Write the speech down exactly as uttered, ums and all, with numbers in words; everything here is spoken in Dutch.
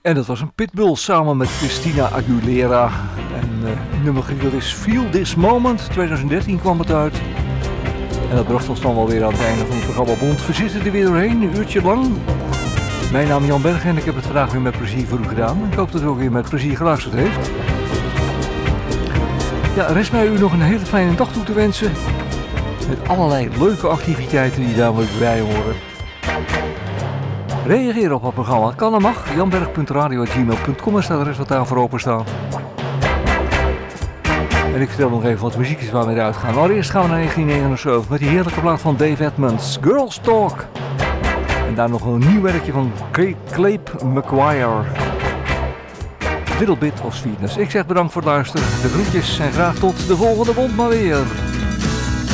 En dat was een Pitbull samen met Christina Aguilera. En uh, het nummer getiteld is Feel This Moment. twintig dertien kwam het uit. En dat bracht ons dan wel weer aan het einde van het programma Bond. We zitten er weer doorheen, een uurtje lang. Mijn naam is Jan Berg en ik heb het vandaag weer met plezier voor u gedaan. Ik hoop dat u ook weer met plezier geluisterd heeft. Ja, rest mij u nog een hele fijne dag toe te wensen. Met allerlei leuke activiteiten die daar bij horen. Reageer op het programma. Kan en mag. janberg punt radio apenstaartje gmail punt com is het adres wat daarvoor open staat. En ik vertel nog even wat muziekjes waar we eruit gaan. Allereerst gaan we naar negentien negenenzeventig met die heerlijke plaat van Dave Edmunds, Girls Talk. En daar nog een nieuw werkje van Clape McGuire. Little Bit of Sweetness. Ik zeg bedankt voor het luisteren. De groetjes en graag tot de volgende Bond maar weer.